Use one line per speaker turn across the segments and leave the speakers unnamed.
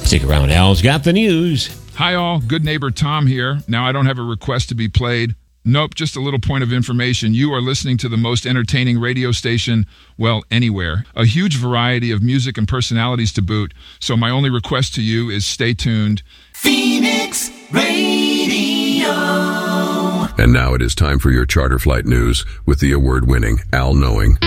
Stick around, Al's got the news.
Hi all, good neighbor Tom here. Now I don't have a request to be played. Nope, just a little point of information. You are listening to the most entertaining radio station, well, anywhere. A huge variety of music and personalities to boot. So my only request to you is stay tuned.
Phoenix Radio.
And now it is time for your charter flight news with the award-winning Al Knowing.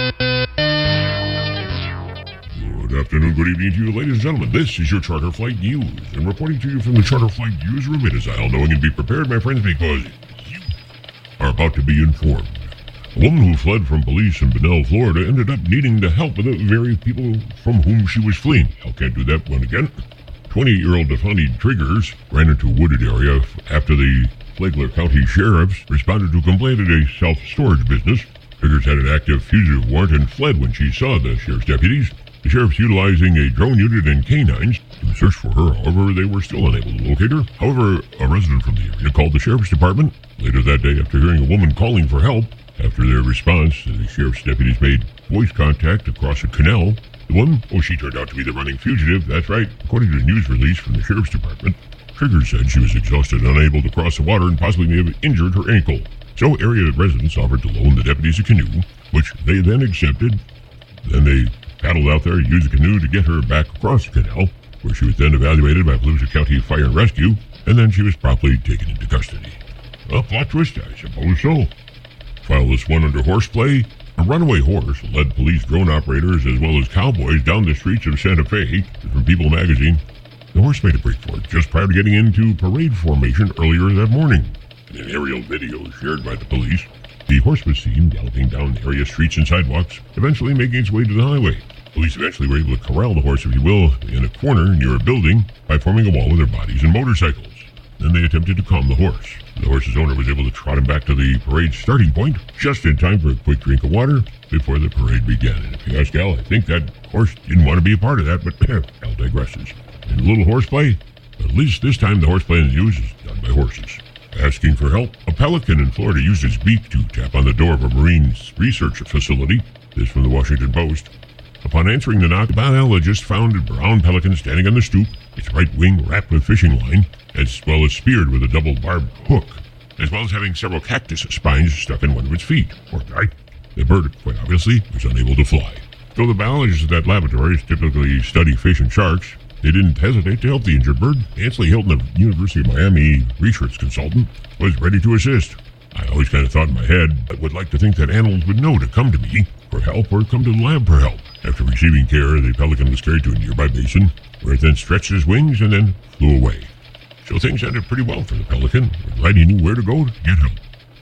Good afternoon, good evening to you, ladies and gentlemen. This is your Charter Flight News. And reporting to you from the Charter Flight Newsroom, it is Al Knowing, and be prepared, my friends, because you are about to be informed. A woman who fled from police in Bunnell, Florida, ended up needing the help of the very people from whom she was fleeing. I can't do that one again. 28-year-old Defani Triggers ran into a wooded area after the Flagler County Sheriffs responded to a complaint at a self-storage business. Triggers had an active fugitive warrant and fled when she saw the sheriff's deputies. The sheriffs, utilizing a drone unit and canines to search for her. However, they were still unable to locate her. However, a resident from the area called the sheriff's department later that day after hearing a woman calling for help. After their response, the sheriff's deputies made voice contact across a canal. The woman, she turned out to be the running fugitive. That's right. According to a news release from the sheriff's department, Triggers said she was exhausted and unable to cross the water and possibly may have injured her ankle. So area residents offered to loan the deputies a canoe, which they then accepted. Then they paddled out there and used the canoe to get her back across the canal, where she was then evaluated by Volusia County Fire and Rescue, and then she was promptly taken into custody. A plot twist, I suppose so. File this one under horseplay. A runaway horse led police drone operators as well as cowboys down the streets of Santa Fe. From People magazine, the horse made a break for it just prior to getting into parade formation earlier that morning. In an aerial video shared by the police, the horse was seen galloping down the area streets and sidewalks, eventually making its way to the highway. Police eventually were able to corral the horse, if you will, in a corner near a building by forming a wall with their bodies and motorcycles. Then they attempted to calm the horse. The horse's owner was able to trot him back to the parade starting point just in time for a quick drink of water before the parade began. And if you ask Al, I think that horse didn't want to be a part of that, but Al digresses. In a little horseplay, at least this time the horseplay in the news is done by horses. Asking for help, a pelican in Florida used its beak to tap on the door of a marine research facility. This from the Washington Post. Upon answering the knock, the biologist found a brown pelican standing on the stoop, its right wing wrapped with fishing line, as well as speared with a double barbed hook, as well as having several cactus spines stuck in one of its feet. Poor guy. The bird, quite obviously, was unable to fly. Though the biologists at that laboratory typically study fish and sharks, they didn't hesitate to help the injured bird. Ansley Hilton, a University of Miami research consultant, was ready to assist. I always kind of thought in my head, I would like to think that animals would know to come to me for help or come to the lab for help. After receiving care, the pelican was carried to a nearby basin, where it then stretched its wings and then flew away. So things ended pretty well for the pelican. Glad he knew where to go to get help.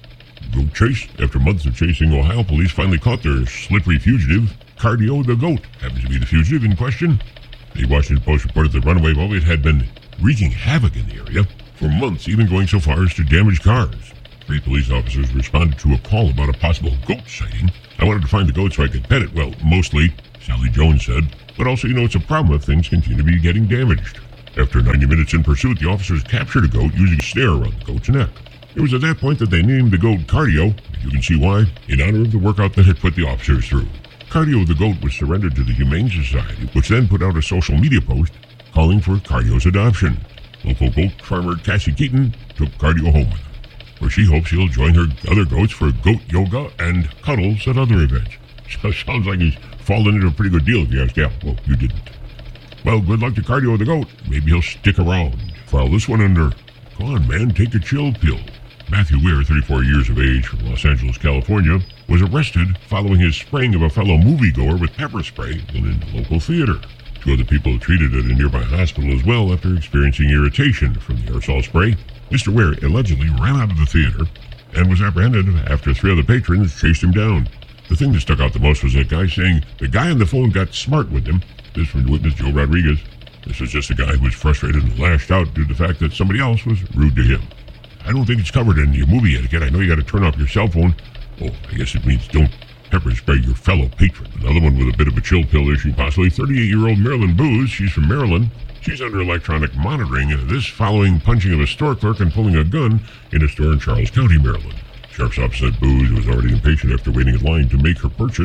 Goat chase. After months of chasing, Ohio police finally caught their slippery fugitive. Cardio the goat happens to be the fugitive in question. The Washington Post reported that runaway bullet had been wreaking havoc in the area for months, even going so far as to damage cars. 3 police officers responded to a call about a possible goat sighting. I wanted to find the goat so I could pet it. Well, mostly, Sally Jones said. But also, it's a problem if things continue to be getting damaged. After 90 minutes in pursuit, the officers captured a goat using a snare around the goat's neck. It was at that point that they named the goat Cardio, and you can see why, in honor of the workout that had put the officers through. Cardio the goat was surrendered to the Humane Society, which then put out a social media post calling for Cardio's adoption. Local goat farmer Cassie Keaton took Cardio home with her, where she hopes he'll join her other goats for goat yoga and cuddles at other events. So sounds like he's fallen into a pretty good deal if you ask Al. Well, you didn't. Well, good luck to Cardio the goat. Maybe he'll stick around. File this one under, come on man, take a chill pill. Matthew Weir, 34 years of age, from Los Angeles, California, was arrested following his spraying of a fellow moviegoer with pepper spray in a local theater. 2 other people treated at a nearby hospital as well after experiencing irritation from the aerosol spray. Mr. Weir allegedly ran out of the theater and was apprehended after 3 other patrons chased him down. The thing that stuck out the most was that guy saying the guy on the phone got smart with him. This from witness Joe Rodriguez. This was just a guy who was frustrated and lashed out due to the fact that somebody else was rude to him. I don't think it's covered in your movie etiquette. I know you got to turn off your cell phone. Oh, I guess it means don't pepper spray your fellow patron. Another one with a bit of a chill pill issue, possibly. 38-year-old Marilyn Booz. She's from Maryland. She's under electronic monitoring. This following punching of a store clerk and pulling a gun in a store in Charles County, Maryland. Sheriff's office said Booz was already impatient after waiting in line to make her purchase.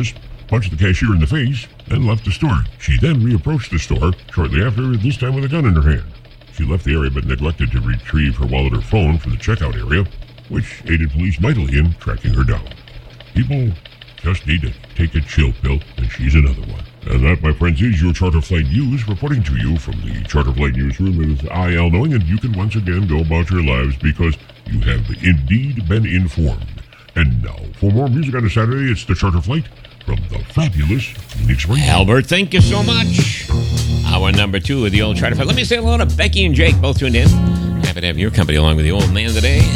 punched the cashier in the face, and left the store. She then reapproached the store shortly after, this time with a gun in her hand. She left the area but neglected to retrieve her wallet or phone from the checkout area, which aided police mightily in tracking her down. People just need to take a chill pill, and she's another one. And that, my friends, is your Charter Flight News. Reporting to you from the Charter Flight Newsroom is I, Al Knowing, and you can once again go about your lives because you have indeed been informed. And now, for more music on a Saturday, it's the Charter Flight from the fabulous Phoenix Radio.
Albert, thank you so much. Hour number 2 of the old Charter Flight. Let me say hello to Becky and Jake, both tuned in. Happy to have your company along with the old man today.